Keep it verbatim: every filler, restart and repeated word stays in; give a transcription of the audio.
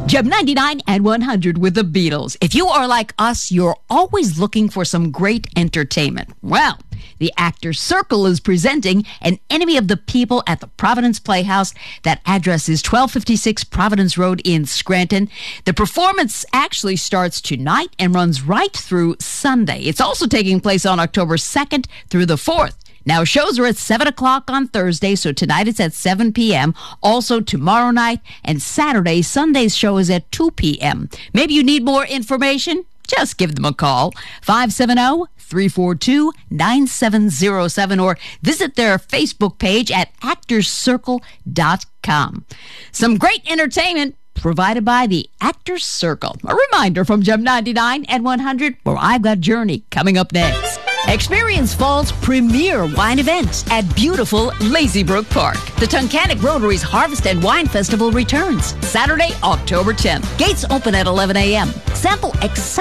Gem ninety-nine and one hundred with the Beatles. If you are like us, you're always looking for some great entertainment. Well, the Actors Circle is presenting An Enemy of the People at the Providence Playhouse. That address is twelve fifty-six Providence Road in Scranton. The performance actually starts tonight and runs right through Sunday. It's also taking place on October second through the fourth. Now, shows are at seven o'clock on Thursday, so tonight it's at seven p.m. Also, tomorrow night and Saturday, Sunday's show is at two p.m. Maybe you need more information? Just give them a call, five seven zero, three four two, nine seven zero seven, or visit their Facebook page at actors circle dot com. Some great entertainment provided by the Actors Circle. A reminder from Gem ninety-nine and one hundred, where I've got Journey coming up next. Experience fall's premier wine event at beautiful Lazy Brook Park. The Tunkhannock Rotary's Harvest and Wine Festival returns Saturday, October tenth. Gates open at eleven a.m. Sample exceptional